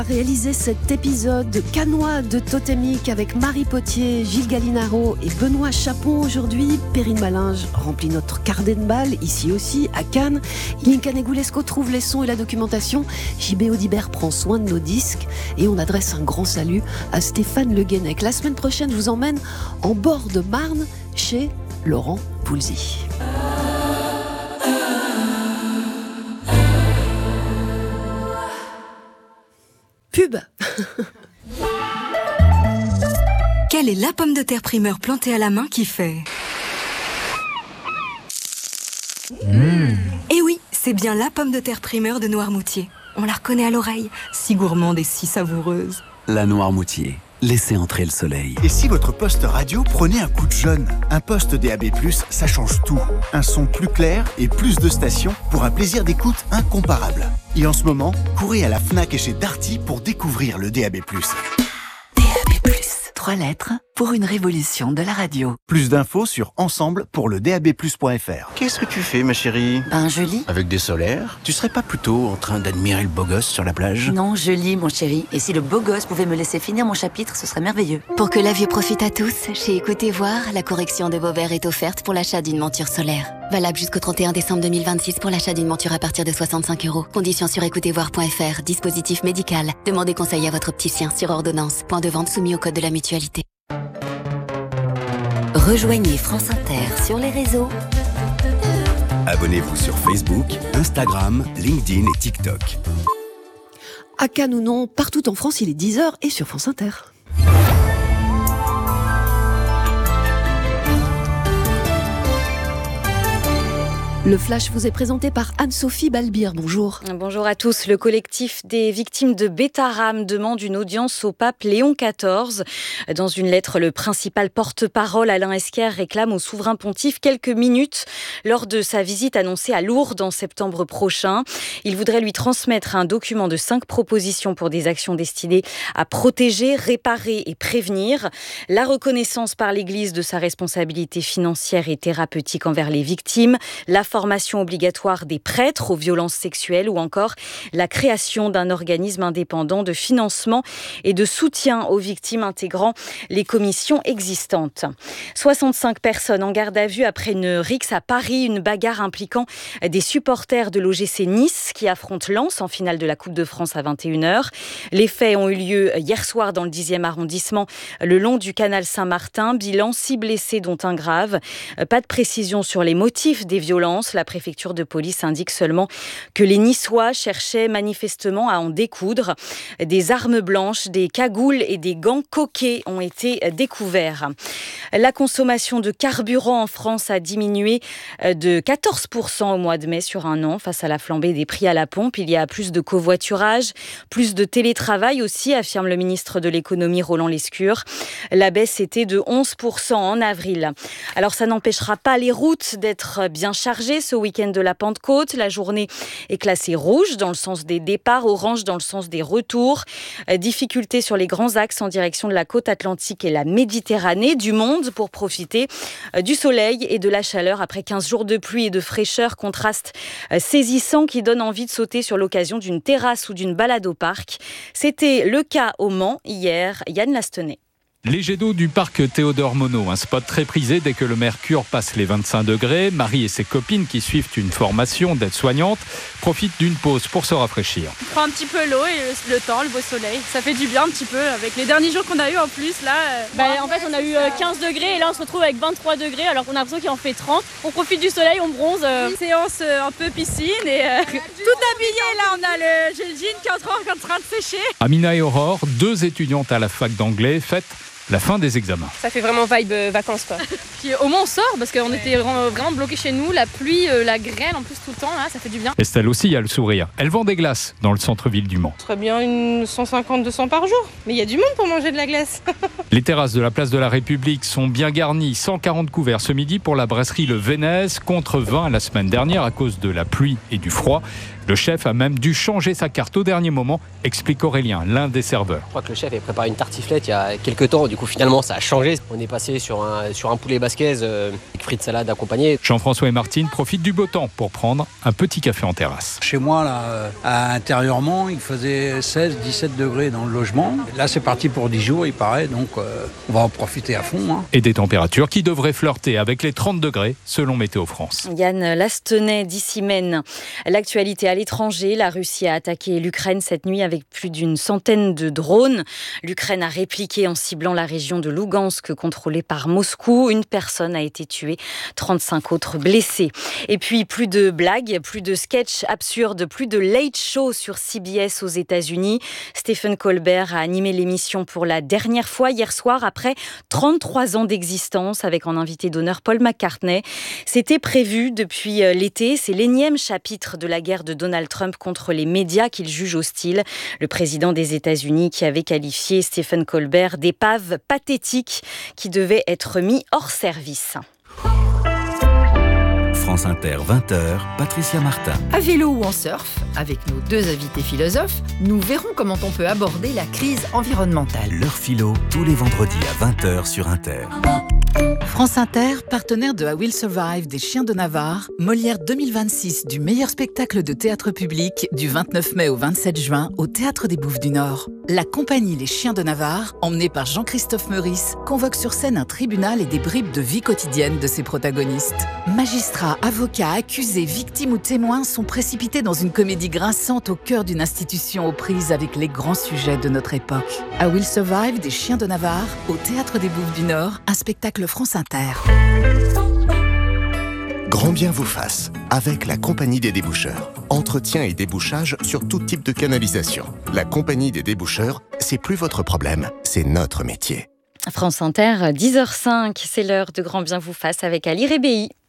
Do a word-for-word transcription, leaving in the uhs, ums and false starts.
Réaliser cet épisode de Canoise Totémique avec Marie Potier, Gilles Gallinaro et Benoît Chapon aujourd'hui. Perrine Malinge remplit notre carnet de balles, ici aussi, à Cannes. Yinka Negulesco trouve les sons et la documentation. J B Audibert prend soin de nos disques. Et on adresse un grand salut à Stéphane Le Guenec. La semaine prochaine, je vous emmène en bord de Marne chez Laurent Voulzy. Pub. Quelle est la pomme de terre primeur plantée à la main qui fait mmh. Eh oui, c'est bien la pomme de terre primeur de Noirmoutier. On la reconnaît à l'oreille, si gourmande et si savoureuse. La Noirmoutier, laissez entrer le soleil. Et si votre poste radio prenait un coup de jeune ? Un poste D A B plus, ça change tout. Un son plus clair et plus de stations pour un plaisir d'écoute incomparable. Et en ce moment, courez à la Fnac et chez Darty pour découvrir le D A B plus. D A B plus, trois lettres pour une révolution de la radio. Plus d'infos sur ensemble pour le D A B plus point F R. Qu'est-ce que tu fais, ma chérie ? Ben, je lis. Avec des solaires ? Tu serais pas plutôt en train d'admirer le beau gosse sur la plage ? Non, je lis, mon chéri. Et si le beau gosse pouvait me laisser finir mon chapitre, ce serait merveilleux. Pour que la vue profite à tous, chez Écoutez Voir, la correction de vos verres est offerte pour l'achat d'une monture solaire. Valable jusqu'au trente et un décembre deux mille vingt-six pour l'achat d'une monture à partir de soixante-cinq euros. Conditions sur écoutez voir point F R. Dispositif médical. Demandez conseil à votre opticien sur ordonnance. Point de vente soumis au code de la mutualité. Rejoignez France Inter sur les réseaux. Abonnez-vous sur Facebook, Instagram, LinkedIn et TikTok. À Cannes ou non, partout en France, il est dix heures et sur France Inter. Le Flash vous est présenté par Anne-Sophie Balbir. Bonjour. Bonjour à tous. Le collectif des victimes de Bétarame demande une audience au pape Léon quatorze. Dans une lettre, le principal porte-parole Alain Esquer réclame au souverain pontife quelques minutes lors de sa visite annoncée à Lourdes en septembre prochain. Il voudrait lui transmettre un document de cinq propositions pour des actions destinées à protéger, réparer et prévenir. La reconnaissance par l'Église de sa responsabilité financière et thérapeutique envers les victimes, la formation obligatoire des prêtres aux violences sexuelles ou encore la création d'un organisme indépendant de financement et de soutien aux victimes intégrant les commissions existantes. soixante-cinq personnes en garde à vue après une rixe à Paris, une bagarre impliquant des supporters de l'O G C Nice qui affrontent Lens en finale de la Coupe de France à vingt et une heures. Les faits ont eu lieu hier soir dans le dixième arrondissement, le long du canal Saint-Martin. Bilan, six blessés dont un grave. Pas de précision sur les motifs des violences. La préfecture de police indique seulement que les Niçois cherchaient manifestement à en découdre. Des armes blanches, des cagoules et des gants coquets ont été découverts. La consommation de carburant en France a diminué de quatorze pour cent au mois de mai sur un an face à la flambée des prix à la pompe. Il y a plus de covoiturage, plus de télétravail aussi, affirme le ministre de l'économie Roland Lescure. La baisse était de onze pour cent en avril. Alors ça n'empêchera pas les routes d'être bien chargées ce week-end de la Pentecôte. La journée est classée rouge dans le sens des départs, orange dans le sens des retours. Difficultés sur les grands axes en direction de la côte atlantique et la Méditerranée, du monde pour profiter du soleil et de la chaleur après quinze jours de pluie et de fraîcheur. Contraste saisissant qui donne envie de sauter sur l'occasion d'une terrasse ou d'une balade au parc. C'était le cas au Mans hier. Yann Lastenay. Les jets d'eau du parc Théodore Monod, un spot très prisé dès que le mercure passe les vingt-cinq degrés. Marie et ses copines qui suivent une formation d'aide-soignante profitent d'une pause pour se rafraîchir. On prend un petit peu l'eau et le, le temps, le beau soleil. Ça fait du bien un petit peu avec les derniers jours qu'on a eu en plus. Là, bah, en fait, on a eu quinze degrés et là, on se retrouve avec vingt-trois degrés alors qu'on a l'impression qu'il en fait trente. On profite du soleil, on bronze. Une séance un peu piscine et euh, tout habillé. Là, on a le, j'ai le jean qui est en train de sécher. Amina et Aurore, deux étudiantes à la fac d'anglais, fêtent la fin des examens. Ça fait vraiment vibe euh, vacances quoi. Puis au moins on sort parce qu'on était vraiment, vraiment bloqués chez nous, la pluie, euh, la grêle en plus tout le temps, là, ça fait du bien. Estelle aussi a le sourire. Elle vend des glaces dans le centre-ville du Mans. Très bien une cent cinquante à deux cents par jour, mais il y a du monde pour manger de la glace. Les terrasses de la place de la République sont bien garnies. cent quarante couverts ce midi pour la brasserie Le Vénès, contre vingt la semaine dernière à cause de la pluie et du froid. Le chef a même dû changer sa carte au dernier moment, explique Aurélien, l'un des serveurs. Je crois que le chef avait préparé une tartiflette il y a quelques temps, du coup finalement ça a changé. On est passé sur un, sur un poulet basquez euh, avec frites salade accompagnées. Jean-François et Martine profitent du beau temps pour prendre un petit café en terrasse. Chez moi, là, euh, à intérieurement, il faisait seize à dix-sept degrés dans le logement. Là, c'est parti pour dix jours, il paraît, donc euh, on va en profiter à fond. Hein. Et des températures qui devraient flirter avec les trente degrés, selon Météo France. Yann Lastenay d'ici Maine. L'actualité à l'étranger, la Russie a attaqué l'Ukraine cette nuit avec plus d'une centaine de drones. L'Ukraine a répliqué en ciblant la région de Lougansk contrôlée par Moscou. Une personne a été tuée, trente-cinq autres blessés. Et puis plus de blagues, plus de sketchs absurdes, plus de late show sur C B S aux États-Unis. Stephen Colbert a animé l'émission pour la dernière fois hier soir après trente-trois ans d'existence avec en invité d'honneur Paul McCartney. C'était prévu depuis l'été. C'est l'énième chapitre de la guerre de Donald Trump contre les médias qu'il juge hostiles. Le président des États-Unis qui avait qualifié Stephen Colbert d'épave pathétique qui devait être mis hors service. France Inter, vingt heures, Patricia Martin. À vélo ou en surf, avec nos deux invités philosophes, nous verrons comment on peut aborder la crise environnementale. L'heure philo, tous les vendredis à vingt heures sur Inter. France Inter, partenaire de I Will Survive des Chiens de Navarre, Molière deux mille vingt-six du meilleur spectacle de théâtre public du vingt-neuf mai au vingt-sept juin au Théâtre des Bouffes du Nord. La compagnie Les Chiens de Navarre, emmenée par Jean-Christophe Meurice, convoque sur scène un tribunal et des bribes de vie quotidienne de ses protagonistes. Magistrats, avocats, accusés, victimes ou témoins sont précipités dans une comédie grinçante au cœur d'une institution aux prises avec les grands sujets de notre époque. I Will Survive des Chiens de Navarre au Théâtre des Bouffes du Nord, un spectacle France Inter. Grand bien vous fasse, avec la Compagnie des déboucheurs. Entretien et débouchage sur tout type de canalisation. La Compagnie des déboucheurs, c'est plus votre problème, c'est notre métier. France Inter, dix heures zéro cinq, c'est l'heure de Grand bien vous fasse avec Ali Rébéi.